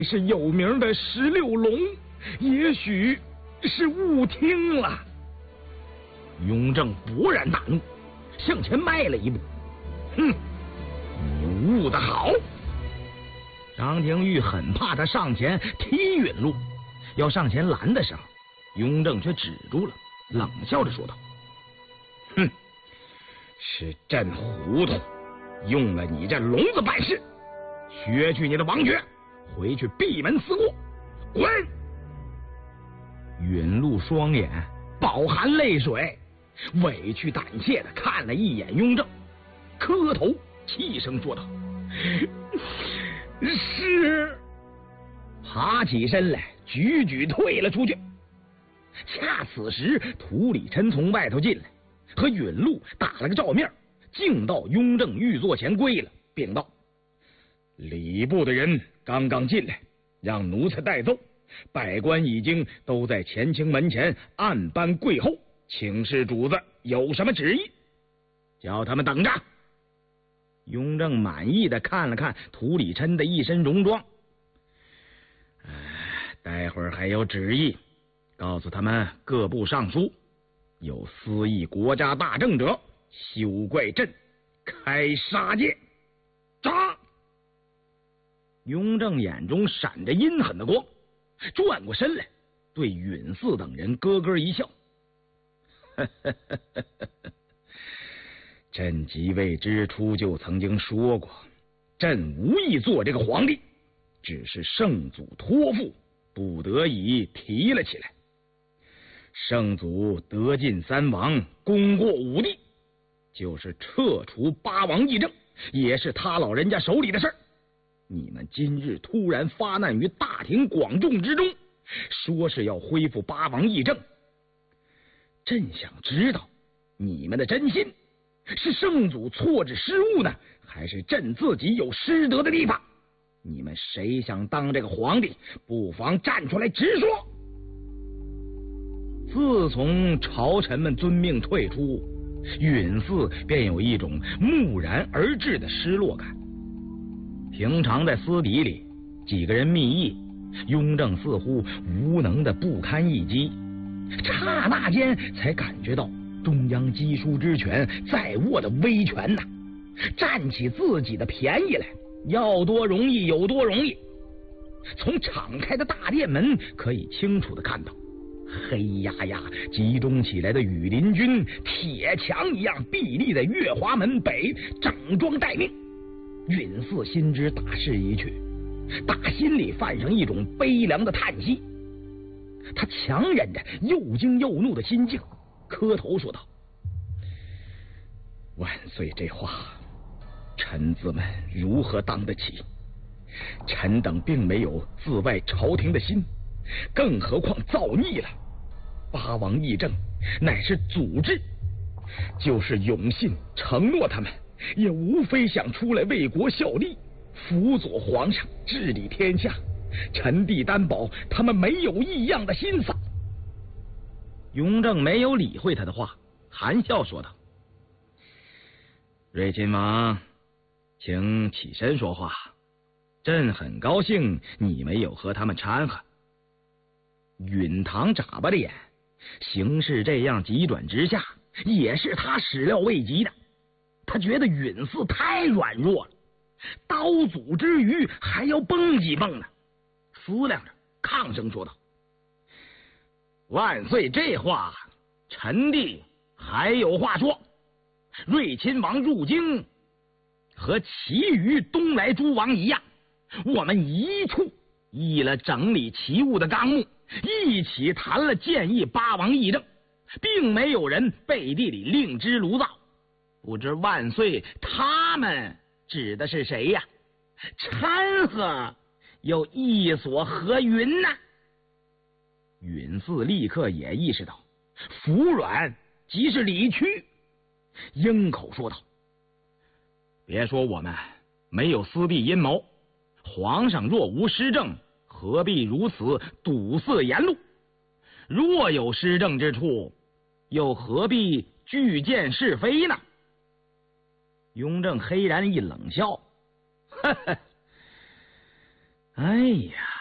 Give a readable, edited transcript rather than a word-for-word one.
是有名的16龙，也许是误听了。雍正勃然大怒，向前迈了一步。哼，你悟得好！张廷玉很怕他上前踢允禄，要上前拦的时候，雍正却止住了，冷笑着说道：“哼，是朕糊涂，用了你这聋子办事，削去你的王爵，回去闭门思过，滚！”允禄双眼饱含泪水，委屈胆怯的看了一眼雍正，磕头气声说道：“是。”爬起身来，举举退了出去。恰此时，涂礼琛从外头进来，和允禄打了个照面，径到雍正御座前跪了，并道：“礼部的人刚刚进来，让奴才带奏，百官已经都在乾清门前按班跪候，请示主子有什么旨意，叫他们等着。”雍正满意的看了看涂礼琛的一身戎装，待会儿还有旨意，告诉他们各部尚书，有私议国家大政者，休怪朕开杀戒。杀！雍正眼中闪着阴狠的光，转过身来，对允嗣等人咯咯一笑：“朕即位之初就曾经说过，朕无意做这个皇帝，只是圣祖托付，不得已提了起来。圣祖得尽三王，功过五帝，就是撤除八王议政，也是他老人家手里的事儿。你们今日突然发难于大庭广众之中，说是要恢复八王议政，朕想知道你们的真心，是圣祖错置失误呢，还是朕自己有失德的地方？你们谁想当这个皇帝，不妨站出来直说。”自从朝臣们遵命退出，允嗣便有一种木然而至的失落感。平常在私底里，几个人密议，雍正似乎无能的不堪一击，刹那间才感觉到中央机书之权在握的威权呐，占起自己的便宜来，要多容易有多容易。从敞开的大殿门可以清楚的看到，黑压压集中起来的羽林军铁墙一样壁立在月华门北，整装待命。允嗣心知大势已去，打心里泛上一种悲凉的叹息。他强忍着又惊又怒的心境，磕头说道：“万岁这话，臣子们如何当得起？臣等并没有自外朝廷的心，更何况造逆了。八王议政乃是祖制，就是永信承诺他们，也无非想出来为国效力，辅佐皇上治理天下。臣弟担保他们没有异样的心思。”雍正没有理会他的话，含笑说道：“睿亲王，请起身说话。朕很高兴你没有和他们掺和。”允堂眨巴着眼，形势这样急转直下，也是他始料未及的。他觉得允嗣太软弱了，刀俎之余还要蹦几蹦呢。思量着，抗声说道：“万岁这话，臣弟还有话说。睿亲王入京，和其余东来诸王一样，我们一处议了整理旗务的纲目，一起谈了建议八王议政，并没有人背地里另织炉灶。不知万岁他们指的是谁呀？掺和又意所何云呢？”允嗣立刻也意识到服软即是理屈，应口说道：“别说我们没有私地阴谋，皇上若无失政，何必如此堵塞言路？若有失政之处，又何必具见是非呢？”雍正黑然一冷笑：“呵呵， 哎呀！